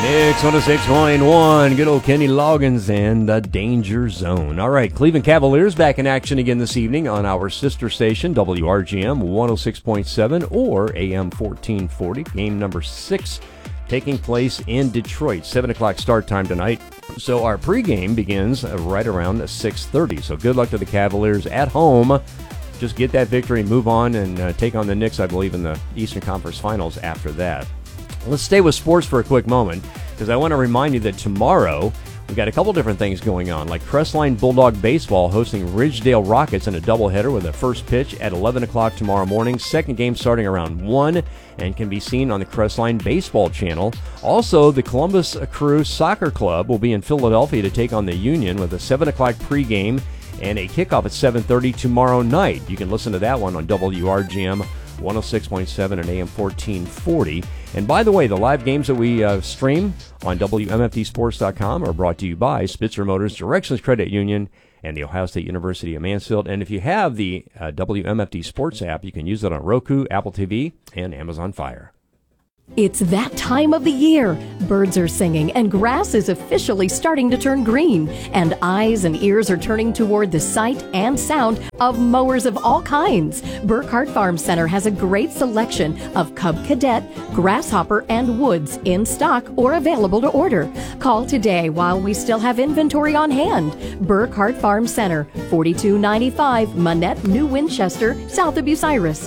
Mix 106.1, good old Kenny Loggins and the Danger Zone. All right, Cleveland Cavaliers back in action again this evening on our sister station, WRGM 106.7 or AM 1440. Game number 6 taking place in Detroit. 7 o'clock start time tonight. So our pregame begins right around 6:30. So good luck to the Cavaliers at home. Just get that victory and move on and take on the Knicks, I believe, in the Eastern Conference Finals after that. Let's stay with sports for a quick moment, because I want to remind you that tomorrow we've got a couple different things going on, like Crestline Bulldog Baseball hosting Ridgedale Rockets in a doubleheader with a first pitch at 11 o'clock tomorrow morning. Second game starting around 1 and can be seen on the Crestline Baseball channel. Also, the Columbus Crew Soccer Club will be in Philadelphia to take on the Union with a 7 o'clock pregame and a kickoff at 7:30 tomorrow night. You can listen to that one on WRGM 106.7 and AM 1440. And by the way, the live games that we stream on WMFDsports.com are brought to you by Spitzer Motors, Directions Credit Union, and the Ohio State University of Mansfield. And if you have the WMFD Sports app, you can use it on Roku, Apple TV, and Amazon Fire. It's that time of the year. Birds are singing and grass is officially starting to turn green. And eyes and ears are turning toward the sight and sound of mowers of all kinds. Burkhardt Farm Center has a great selection of Cub Cadet, Grasshopper, and Woods in stock or available to order. Call today while we still have inventory on hand. Burkhardt Farm Center, 4295 Manette, New Winchester, south of Bucyrus,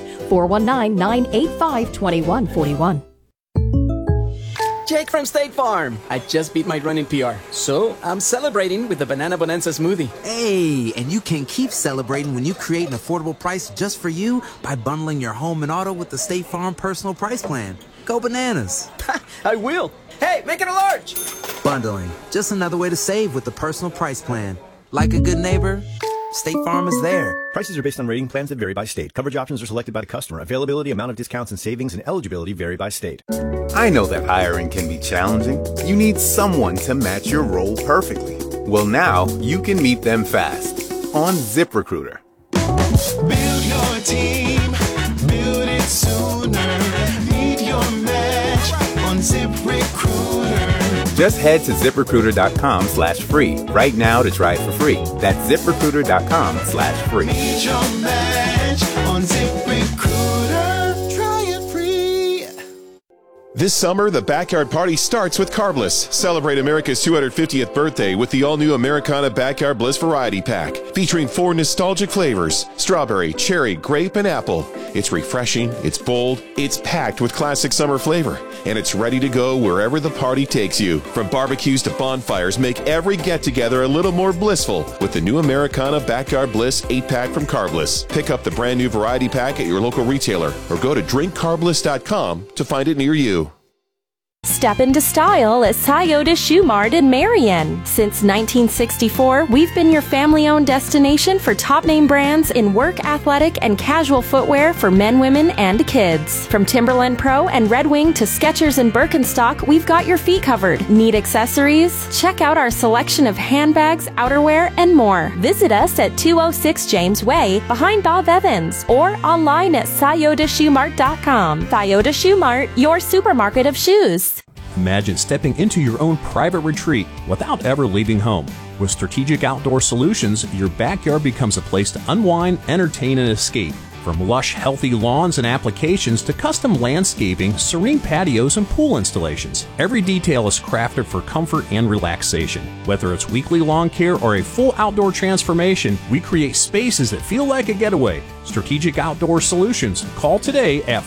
419-985-2141. Jake from State Farm. I just beat my running PR, so I'm celebrating with the Banana Bonanza smoothie. Hey, and you can keep celebrating when you create an affordable price just for you by bundling your home and auto with the State Farm Personal Price Plan. Go bananas. I will. Hey, make it a large. Bundling, just another way to save with the Personal Price Plan. Like a good neighbor, State Farm is there. Prices are based on rating plans that vary by state. Coverage options are selected by the customer. Availability, amount of discounts and savings, and eligibility vary by state. I know that hiring can be challenging. You need someone to match your role perfectly. Well, now you can meet them fast on ZipRecruiter. Build your team, build it sooner. Meet your match on ZipRecruiter. Just head to ZipRecruiter.com/free right now to try it for free. That's ZipRecruiter.com/free. Meet your match on ZipRecruiter. Try it free. This summer, the Backyard Party starts with Carbliss. Celebrate America's 250th birthday with the all-new Americana Backyard Bliss Variety Pack, featuring 4 nostalgic flavors: strawberry, cherry, grape, and apple. It's refreshing, it's bold, it's packed with classic summer flavor, and it's ready to go wherever the party takes you. From barbecues to bonfires, make every get-together a little more blissful with the new Americana Backyard Bliss 8-pack from Carbliss. Pick up the brand new variety pack at your local retailer or go to drinkcarbliss.com to find it near you. Step into style at Scioto Shoe Mart in Marion. Since 1964, we've been your family-owned destination for top-name brands in work, athletic, and casual footwear for men, women, and kids. From Timberland Pro and Red Wing to Skechers and Birkenstock, we've got your feet covered. Need accessories? Check out our selection of handbags, outerwear, and more. Visit us at 206 James Way, behind Bob Evans, or online at SciotoShoeMart.com. Scioto Shoe Mart, your supermarket of shoes. Imagine stepping into your own private retreat without ever leaving home. With Strategic Outdoor Solutions, your backyard becomes a place to unwind, entertain, and escape. From lush, healthy lawns and applications to custom landscaping, serene patios, and pool installations, every detail is crafted for comfort and relaxation. Whether it's weekly lawn care or a full outdoor transformation, we create spaces that feel like a getaway. Strategic Outdoor Solutions. Call today at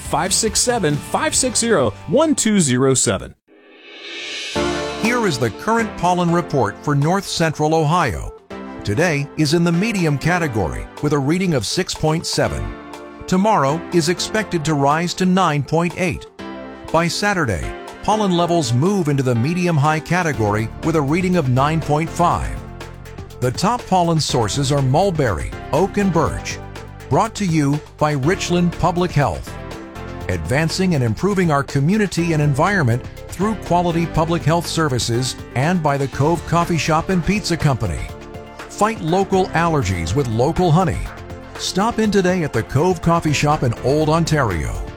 567-560-1207. Here is the current pollen report for North Central Ohio. Today is in the medium category with a reading of 6.7. Tomorrow is expected to rise to 9.8. By Saturday, pollen levels move into the medium-high category with a reading of 9.5. The top pollen sources are mulberry, oak, and birch. Brought to you by Richland Public Health. Advancing and improving our community and environment through quality public health services and by the Cove Coffee Shop and Pizza Company. Fight local allergies with local honey. Stop in today at the Cove Coffee Shop in Old Ontario.